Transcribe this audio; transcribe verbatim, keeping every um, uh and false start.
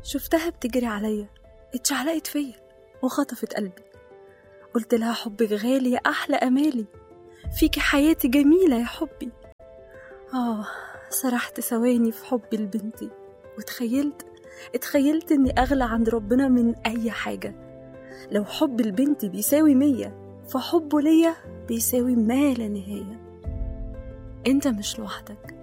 شفتها بتجري عليا، اتشعلقت فيا وخطفت قلبي. قلت لها حبك غالي يا أحلى أمالي، فيكي حياتي جميلة يا حبي. آه سرحت ثواني في حبي لبنتي، وتخيلت اتخيلت إني أغلى عند ربنا من أي حاجة. لو حب البنت بيساوي مية، فحبه ليا بيساوي ما لا نهاية. انت مش لوحدك،